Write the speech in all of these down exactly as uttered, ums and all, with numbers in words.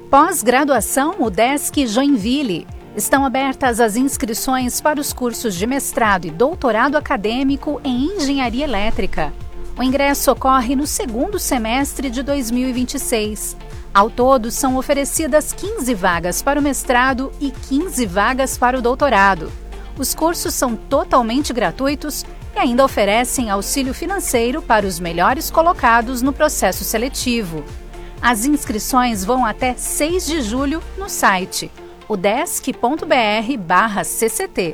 Pós-graduação UDESC Joinville. Estão abertas as inscrições para os cursos de mestrado e doutorado acadêmico em Engenharia Elétrica. O ingresso ocorre no segundo semestre de dois mil e vinte e seis. Ao todo, são oferecidas quinze vagas para o mestrado e quinze vagas para o doutorado. Os cursos são totalmente gratuitos e ainda oferecem auxílio financeiro para os melhores colocados no processo seletivo. As inscrições vão até seis de julho no site udesc ponto br barra cct.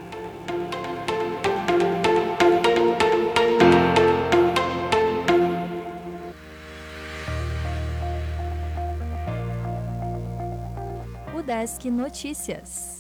UDESC Notícias.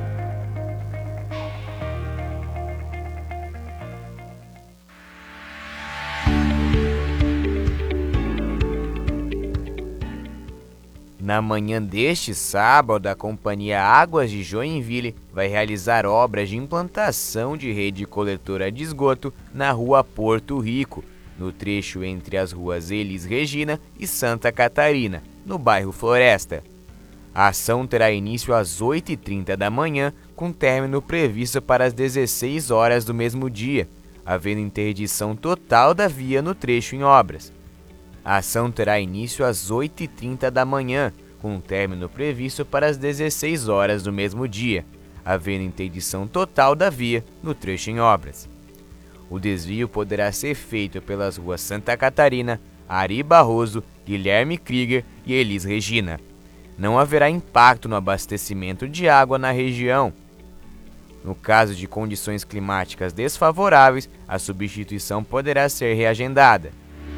Na manhã deste sábado, a Companhia Águas de Joinville vai realizar obras de implantação de rede coletora de esgoto na rua Porto Rico, no trecho entre as ruas Elis Regina e Santa Catarina, no bairro Floresta. A ação terá início às oito e trinta da manhã, com término previsto para as dezesseis horas do mesmo dia, havendo interdição total da via no trecho em obras. A ação terá início às oito e trinta da manhã, com término previsto para as dezesseis horas do mesmo dia, havendo interdição total da via no trecho em obras. O desvio poderá ser feito pelas ruas Santa Catarina, Ari Barroso, Guilherme Krieger e Elis Regina. Não haverá impacto no abastecimento de água na região. No caso de condições climáticas desfavoráveis, a substituição poderá ser reagendada.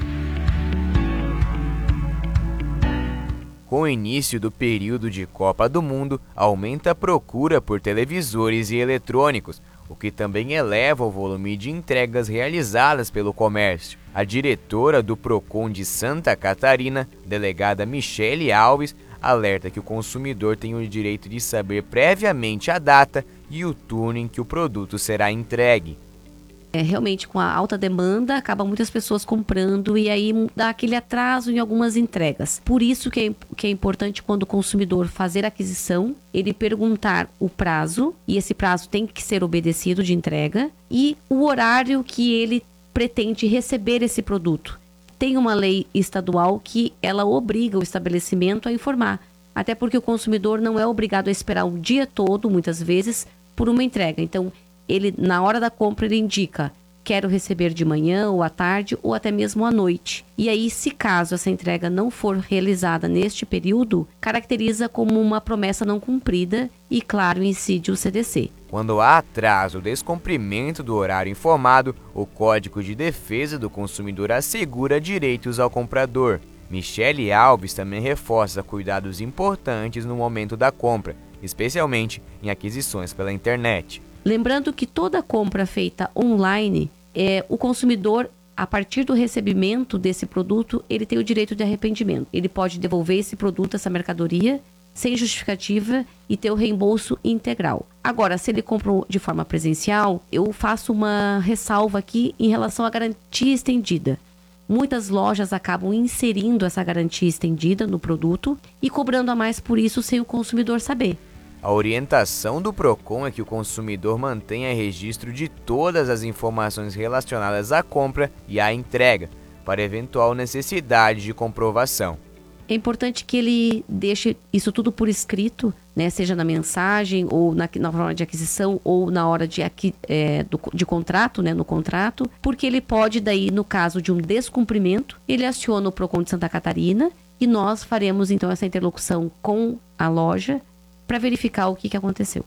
Com o início do período de Copa do Mundo, aumenta a procura por televisores e eletrônicos, o que também eleva o volume de entregas realizadas pelo comércio. A diretora do Procon de Santa Catarina, delegada Michele Alves, alerta que o consumidor tem o direito de saber previamente a data e o turno em que o produto será entregue. É, realmente, com a alta demanda, acaba muitas pessoas comprando e aí dá aquele atraso em algumas entregas. Por isso que é, que é importante, quando o consumidor fazer a aquisição, ele perguntar o prazo, e esse prazo tem que ser obedecido de entrega, e o horário que ele pretende receber esse produto. Tem uma lei estadual que ela obriga o estabelecimento a informar, até porque o consumidor não é obrigado a esperar o dia todo, muitas vezes, por uma entrega. Então, ele, na hora da compra, ele indica: quero receber de manhã ou à tarde ou até mesmo à noite. E aí, se caso essa entrega não for realizada neste período, caracteriza como uma promessa não cumprida e, claro, incide o C D C. Quando há atraso ou descumprimento do horário informado, o Código de Defesa do Consumidor assegura direitos ao comprador. Michele Alves também reforça cuidados importantes no momento da compra, especialmente em aquisições pela internet. Lembrando que toda compra feita online, é, o consumidor, a partir do recebimento desse produto, ele tem o direito de arrependimento. Ele pode devolver esse produto, essa mercadoria, sem justificativa e ter o reembolso integral. Agora, se ele comprou de forma presencial, eu faço uma ressalva aqui em relação à garantia estendida. Muitas lojas acabam inserindo essa garantia estendida no produto e cobrando a mais por isso sem o consumidor saber. A orientação do Procon é que o consumidor mantenha registro de todas as informações relacionadas à compra e à entrega, para eventual necessidade de comprovação. É importante que ele deixe isso tudo por escrito, né? Seja na mensagem, ou na, na hora de aquisição, ou na hora de, aqui, é, do, de contrato, né? no contrato, porque ele pode, daí, no caso de um descumprimento, ele aciona o Procon de Santa Catarina e nós faremos, então, essa interlocução com a loja para verificar o que, que aconteceu.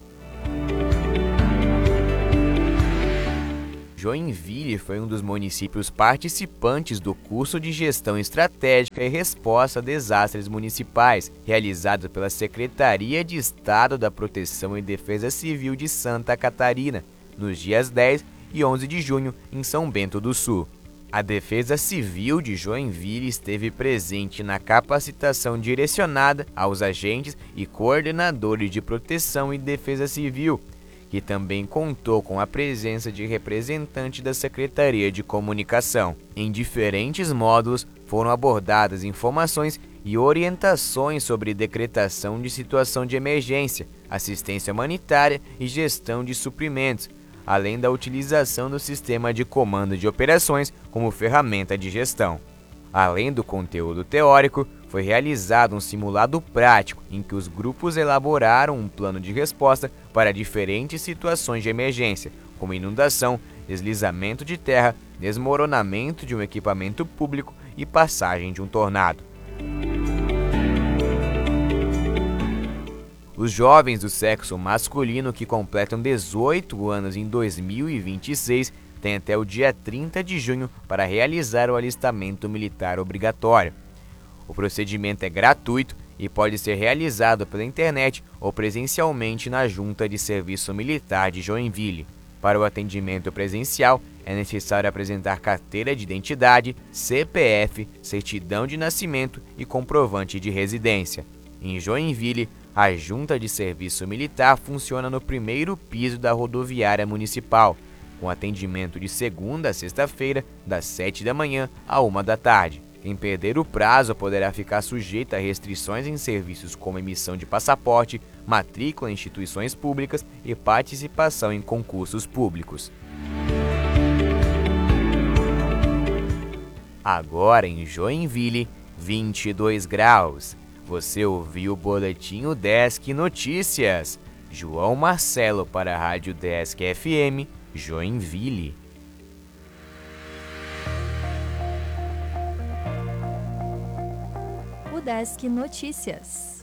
Joinville foi um dos municípios participantes do curso de Gestão Estratégica e Resposta a Desastres Municipais, realizado pela Secretaria de Estado da Proteção e Defesa Civil de Santa Catarina, nos dias dez e onze de junho, em São Bento do Sul. A Defesa Civil de Joinville esteve presente na capacitação direcionada aos agentes e coordenadores de proteção e defesa civil, que também contou com a presença de representantes da Secretaria de Comunicação. Em diferentes módulos, foram abordadas informações e orientações sobre decretação de situação de emergência, assistência humanitária e gestão de suprimentos, além da utilização do sistema de comando de operações como ferramenta de gestão. Além do conteúdo teórico, foi realizado um simulado prático em que os grupos elaboraram um plano de resposta para diferentes situações de emergência, como inundação, deslizamento de terra, desmoronamento de um equipamento público e passagem de um tornado. Os jovens do sexo masculino que completam dezoito anos em dois mil e vinte e seis têm até o dia trinta de junho para realizar o alistamento militar obrigatório. O procedimento é gratuito e pode ser realizado pela internet ou presencialmente na Junta de Serviço Militar de Joinville. Para o atendimento presencial, é necessário apresentar carteira de identidade, C P F, certidão de nascimento e comprovante de residência. Em Joinville, a Junta de Serviço Militar funciona no primeiro piso da rodoviária municipal, com atendimento de segunda a sexta-feira, das sete da manhã à uma da tarde. Quem perder o prazo poderá ficar sujeito a restrições em serviços como emissão de passaporte, matrícula em instituições públicas e participação em concursos públicos. Agora em Joinville, vinte e dois graus. Você ouviu o Boletim Desk Notícias. João Marcelo para a Rádio Desk F M, Joinville. O Desk Notícias.